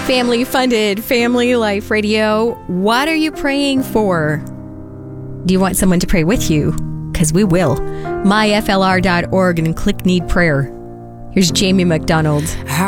Family funded, Family Life Radio. What are you praying for? Do you want someone to pray with you? Because we will. myflr.org and click Need Prayer. Here's Jamie McDonald.